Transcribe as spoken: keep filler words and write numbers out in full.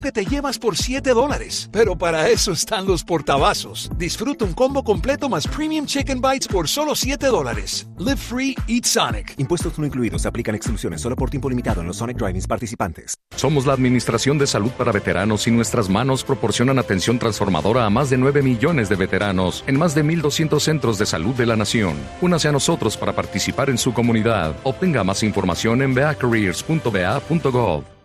que te llevas por siete dólares. Pero para eso están los portavasos. Disfruta un combo completo más Premium Chicken Bites por solo siete dólares. Live free, eat Sonic. Impuestos no incluidos. Se aplican exclusiones solo por tiempo limitado en los Sonic Drive-ins participantes. Somos la Administración de Salud para Veteranos y nuestras manos proporcionan atención transformadora a más de nueve millones de veteranos en más de mil doscientos centros de salud de la nación. Únase a nosotros para participar en su comunidad. Obtenga más información en v a careers punto v a punto gov.